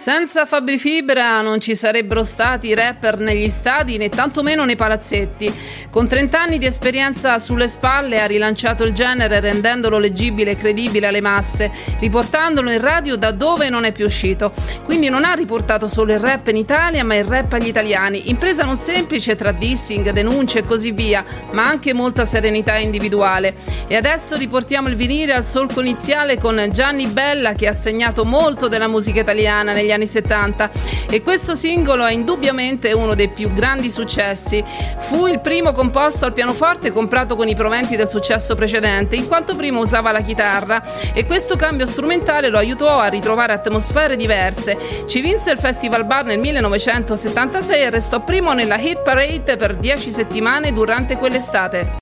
Senza Fabri Fibra non ci sarebbero stati i rapper negli stadi né tantomeno nei palazzetti. Con 30 anni di esperienza sulle spalle ha rilanciato il genere rendendolo leggibile e credibile alle masse, riportandolo in radio da dove non è più uscito. Quindi non ha riportato solo il rap in Italia ma il rap agli italiani, impresa non semplice tra dissing, denunce e così via, ma anche molta serenità individuale. E adesso riportiamo il vinile al solco iniziale con Gianni Bella, che ha segnato molto della musica italiana negli anni 70, e questo singolo è indubbiamente uno dei più grandi successi. Fu il primo composto al pianoforte comprato con i proventi del successo precedente, in quanto prima usava la chitarra, e questo cambio strumentale lo aiutò a ritrovare atmosfere diverse. Ci vinse il Festival Bar nel 1976 e restò primo nella hit parade per 10 settimane durante quell'estate.